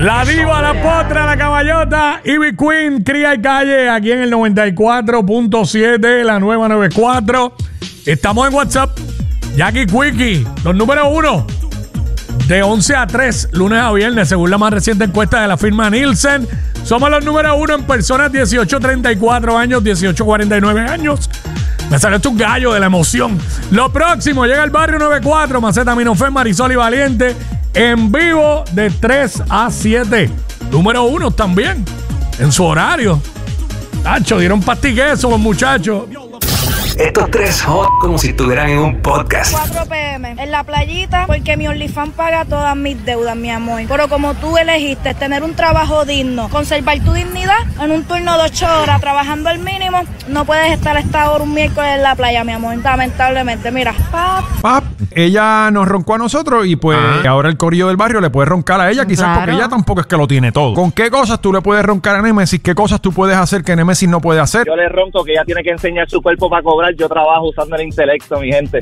La diva, la potra, la caballota, Ivy Queen, Cría y Calle, aquí en el 94.7, la nueva 94. Estamos en WhatsApp. Jackie Quickie, los números 1. De 11 a 3, lunes a viernes, según la más reciente encuesta de la firma Nielsen. Somos los números 1 en personas 18-34 años, 18-49 años. Me salió un gallo de la emoción. Lo próximo, llega el barrio 94, Macetaminofen, Marisol y Valiente, en vivo de 3 a 7. Número 1 también, en su horario. Tacho, dieron pastiqueso los muchachos. Estos tres hot como si estuvieran en un podcast. 4 p.m. en la playita, porque mi OnlyFans paga todas mis deudas, mi amor. Pero como tú elegiste tener un trabajo digno, conservar tu dignidad en un turno de 8 horas, trabajando al mínimo, no puedes estar a esta hora un miércoles en la playa, mi amor. Lamentablemente, mira. Pap, ella nos roncó a nosotros y pues ahora el corillo del barrio le puede roncar a ella, quizás porque ella tampoco es que lo tiene todo. ¿Con qué cosas tú le puedes roncar a Némesis? ¿Qué cosas tú puedes hacer que Némesis no puede hacer? Yo le ronco que ella tiene que enseñar su cuerpo para cobrar. Yo trabajo usando el intelecto, mi gente.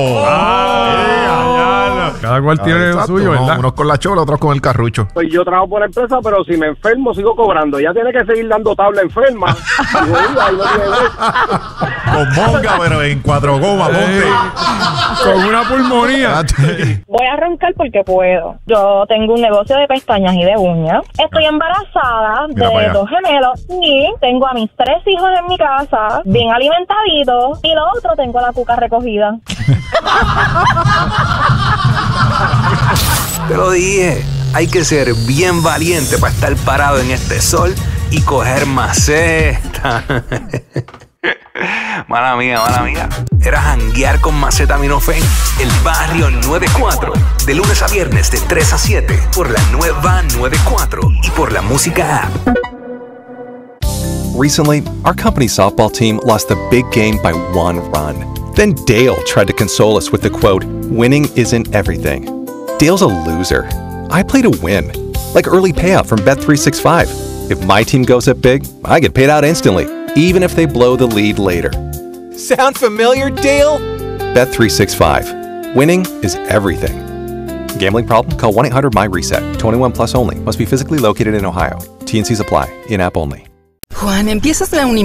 Cada cual tiene lo suyo, ¿verdad? Unos con la chola, otros con el carrucho. Pues yo trabajo por la empresa, pero si me enfermo sigo cobrando. Ella tiene que seguir dando tabla enferma. Con monga, pero en 4 gomas, ponte. Con una pulmonía. Voy a roncar porque puedo. Yo tengo un negocio de pestañas y de uñas. Estoy embarazada de 2 gemelos y tengo a mis 3 hijos en mi casa, bien alimentaditos, y lo otro tengo la cuca recogida. Te lo dije, hay que ser bien valiente para estar parado en este sol y coger maceta. Mala mía. Era janguear con Macetaminofen, el barrio 94. De lunes a viernes de 3 a 7 por la nueva 94 y por la música app. Recently, our company softball team lost the big game by 1 run. Then Dale tried to console us with the quote, "Winning isn't everything." Dale's a loser. I play to win, like early payout from Bet365. If my team goes up big, I get paid out instantly, even if they blow the lead later. Sound familiar, Dale? Bet365. Winning is everything. Gambling problem? Call 1-800-MY-RESET. 21 plus only. Must be physically located in Ohio. T&Cs apply. In-app only. Juan, empiezas la